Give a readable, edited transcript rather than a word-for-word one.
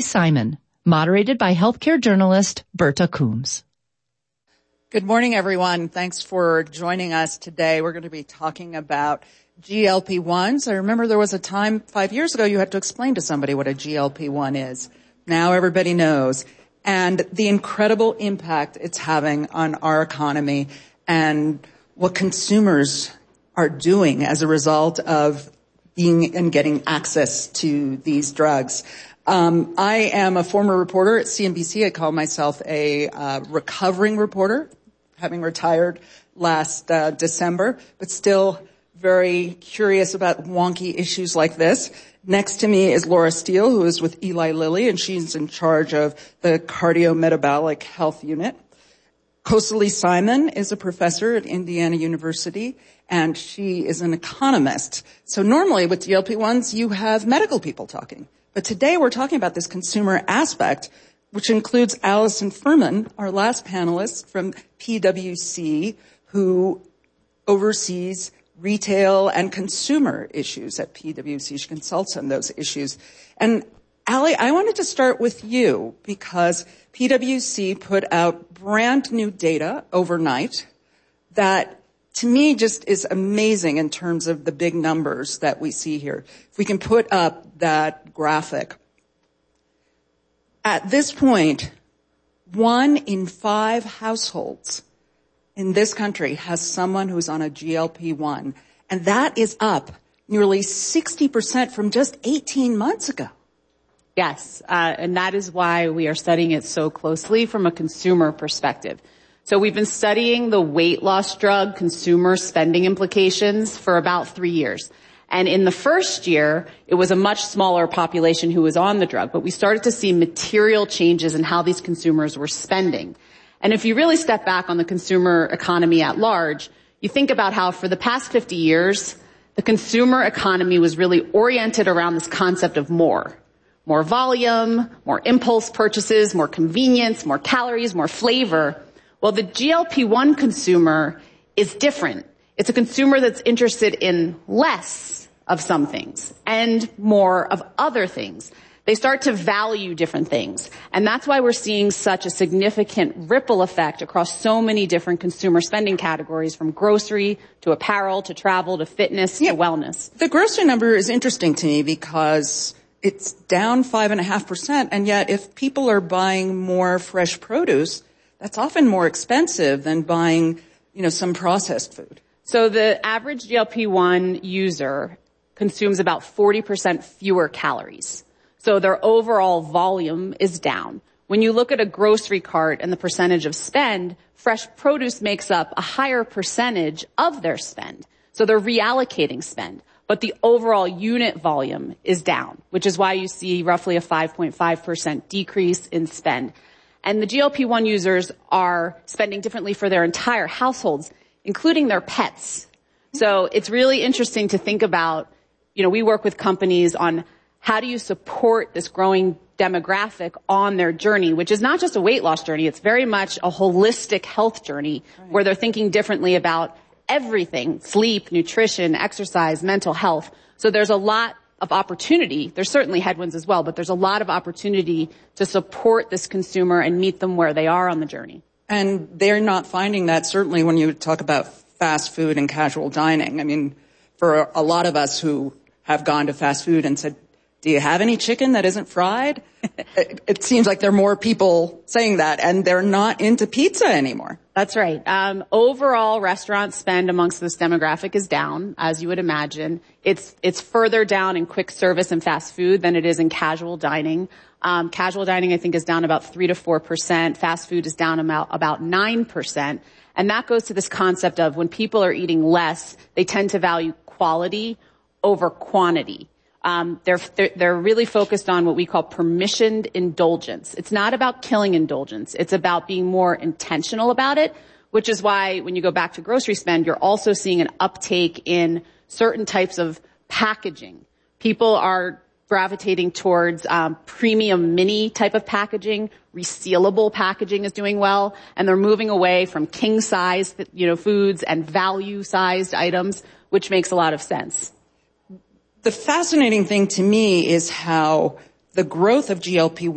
Simon, moderated by healthcare journalist Berta Coombs. Good morning, everyone. Thanks for joining us today. We're going to be talking about GLP-1s. I remember there was a time 5 years ago you had to explain to somebody what a GLP-1 is. Now everybody knows. And the incredible impact it's having on our economy and what consumers are doing as a result of being and getting access to these drugs. I am a former reporter at CNBC. I call myself a recovering reporter, having retired last December, but still very curious about wonky issues like this. Next to me is Laura Steele, who is with Eli Lilly, and she's in charge of the cardiometabolic health unit. Kosali Simon is a professor at Indiana University, and she is an economist. So normally with GLP-1s, you have medical people talking. But today we're talking about this consumer aspect, which includes Allison Furman, our last panelist from PwC, who oversees retail and consumer issues at PwC. She consults on those issues. And Allie, I wanted to start with you because PwC put out brand new data overnight that to me just is amazing in terms of the big numbers that we see here. If we can put up that graphic. At this point, 1 in 5 households in this country has someone who's on a GLP-1, and that is up nearly 60% from just 18 months ago. Yes, and that is why we are studying it so closely from a consumer perspective. So we've been studying the weight loss drug consumer spending implications for about 3 years. And in the first year, it was a much smaller population who was on the drug, but we started to see material changes in how these consumers were spending. And if you really step back on the consumer economy at large, you think about how for the past 50 years, the consumer economy was really oriented around this concept of more. More volume, more impulse purchases, more convenience, more calories, more flavor. Well, the GLP-1 consumer is different. It's a consumer that's interested in less of some things and more of other things. They start to value different things. And that's why we're seeing such a significant ripple effect across so many different consumer spending categories, from grocery to apparel to travel to fitness to wellness. The grocery number is interesting to me because it's down 5.5%. And yet if people are buying more fresh produce, that's often more expensive than buying, some processed food. So the average GLP-1 user consumes about 40% fewer calories. So their overall volume is down. When you look at a grocery cart and the percentage of spend, fresh produce makes up a higher percentage of their spend. So they're reallocating spend. But the overall unit volume is down, which is why you see roughly a 5.5% decrease in spend. And the GLP-1 users are spending differently for their entire households, including their pets. So it's really interesting to think about, we work with companies on how do you support this growing demographic on their journey, which is not just a weight loss journey. It's very much a holistic health journey where they're thinking differently about everything: sleep, nutrition, exercise, mental health. So there's a lot of opportunity. There's certainly headwinds as well, but there's a lot of opportunity to support this consumer and meet them where they are on the journey. And they're not finding that, certainly when you talk about fast food and casual dining. I mean, for a lot of us who have gone to fast food and said, do you have any chicken that isn't fried? It seems like there are more people saying that, and they're not into pizza anymore. That's right. Overall, restaurant spend amongst this demographic is down, as you would imagine. It's further down in quick service and fast food than it is in casual dining. Casual dining, I think, is down about 3 to 4%. Fast food is down about 9%. And that goes to this concept of when people are eating less, they tend to value quality over quantity. They're really focused on what we call permissioned indulgence. It's not about killing indulgence. It's about being more intentional about it, which is why when you go back to grocery spend, you're also seeing an uptake in certain types of packaging. People are gravitating towards premium mini type of packaging. Resealable packaging is doing well, and they're moving away from king size, foods and value sized items, which makes a lot of sense. The fascinating thing to me is how the growth of GLP-1